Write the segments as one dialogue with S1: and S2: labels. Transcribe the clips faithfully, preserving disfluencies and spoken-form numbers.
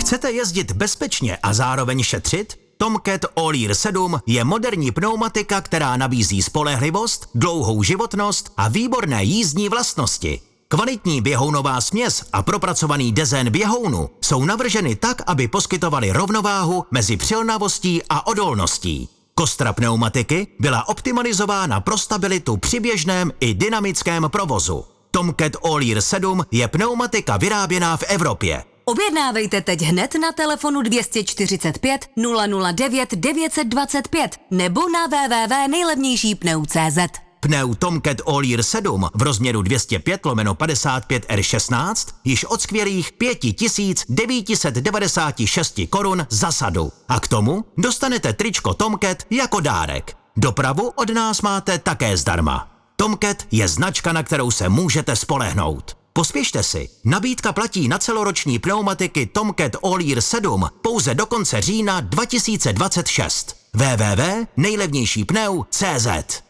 S1: Chcete jezdit bezpečně a zároveň šetřit? Tomcat All-Year sedm je moderní pneumatika, která nabízí spolehlivost, dlouhou životnost a výborné jízdní vlastnosti. Kvalitní běhounová směs a propracovaný dezén běhounu jsou navrženy tak, aby poskytovaly rovnováhu mezi přilnavostí a odolností. Kostra pneumatiky byla optimalizována pro stabilitu při běžném i dynamickém provozu. Tomcat All-Year sedm je pneumatika vyráběná v Evropě.
S2: Objednávejte teď hned na telefonu dvě stě čtyřicet pět nula nula devět devět dva pět nebo na w w w tečka nejlevnější pneu tečka cé zet.
S1: Pneu Tomcat All-Year sedm v rozměru dvě stě pět lomeno padesát pět R šestnáct již od skvělých pět tisíc devět set devadesát šest korun za sadu. A k tomu dostanete tričko Tomcat jako dárek. Dopravu od nás máte také zdarma. Tomcat je značka, na kterou se můžete spolehnout. Pospěšte si, nabídka platí na celoroční pneumatiky Tomcat All-Year sedm pouze do konce října dva tisíce dvacet šest. w w w tečka nejlevnější pneu tečka cé zet.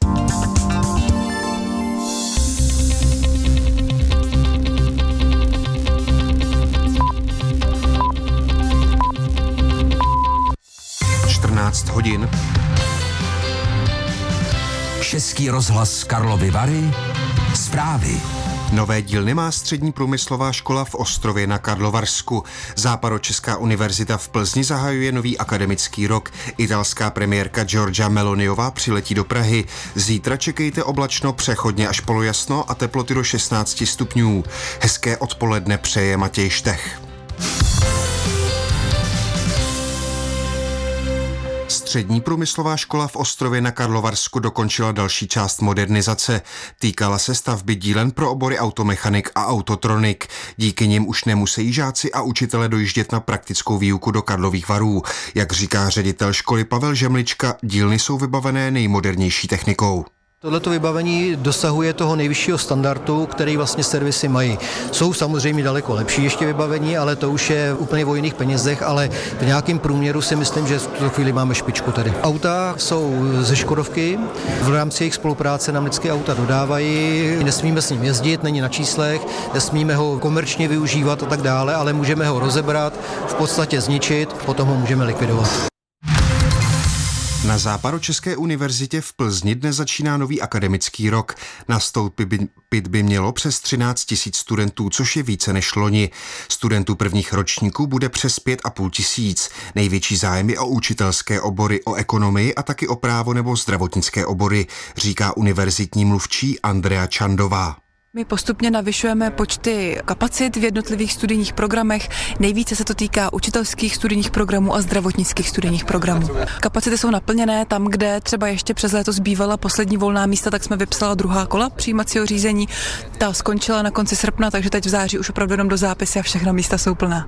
S3: čtrnáct hodin.
S4: Český rozhlas Karlovy Vary. Zprávy.
S3: Nové dílny má střední průmyslová škola v Ostrově na Karlovarsku. Západočeská univerzita v Plzni zahajuje nový akademický rok. Italská premiérka Giorgia Meloniová přiletí do Prahy. Zítra čekejte oblačno, přechodně až polojasno a teploty do šestnáct stupňů. Hezké odpoledne přeje Matěj Štech. Střední průmyslová škola v Ostrově na Karlovarsku dokončila další část modernizace. Týkala se stavby dílen pro obory automechanik a autotronik. Díky nim už nemusí žáci a učitelé dojíždět na praktickou výuku do Karlových Varů. Jak říká ředitel školy Pavel Žemlička, dílny jsou vybavené nejmodernější technikou.
S5: Tohleto vybavení dosahuje toho nejvyššího standardu, který vlastně servisy mají. Jsou samozřejmě daleko lepší ještě vybavení, ale to už je úplně o jiných penězech, ale v nějakém průměru si myslím, že v tuto chvíli máme špičku tady. Auta jsou ze Škodovky, v rámci jejich spolupráce nám vždycky auta dodávají, nesmíme s ním jezdit, není na číslech, nesmíme ho komerčně využívat a tak dále, ale můžeme ho rozebrat, v podstatě zničit, potom ho můžeme likvidovat.
S3: Na Západočeské univerzitě v Plzni dnes začíná nový akademický rok. Nastoupit by, by mělo přes třináct tisíc studentů, což je více než loni. Studentů prvních ročníků bude přes pět a půl tisíc. Největší zájem je o učitelské obory, o ekonomii a taky o právo nebo zdravotnické obory, říká univerzitní mluvčí Andrea Čandová.
S6: My postupně navyšujeme počty kapacit v jednotlivých studijních programech. Nejvíce se to týká učitelských studijních programů a zdravotnických studijních programů. Kapacity jsou naplněné tam, kde třeba ještě přes léto zbývala poslední volná místa, tak jsme vypsala druhá kola přijímacího řízení. Ta skončila na konci srpna, takže teď v září už opravdu jenom do zápisy a všechna místa jsou plná.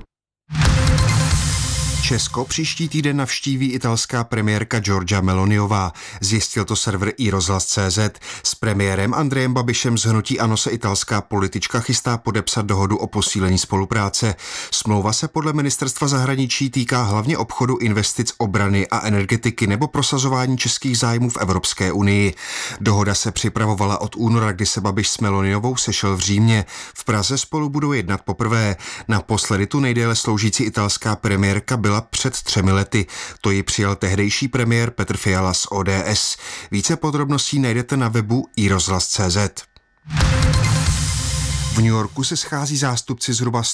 S3: Česko příští týden navštíví italská premiérka Giorgia Meloniová. Zjistil to server i rozhlas tečka cé zet. S premiérem Andrejem Babišem z hnutí ANO se italská politička chystá podepsat dohodu o posílení spolupráce. Smlouva se podle ministerstva zahraničí týká hlavně obchodu, investic, obrany a energetiky nebo prosazování českých zájmů v Evropské unii. Dohoda se připravovala od února, kdy se Babiš s Meloniovou sešel v Římě. V Praze spolu budou jednat poprvé. Naposledy tu nejdéle sloužící italská premiérka byla před třemi lety. To ji přijal tehdejší premiér Petr Fiala z O D S. Více podrobností najdete na webu i rozhlas tečka cé zet. V New Yorku se schází zástupci zhruba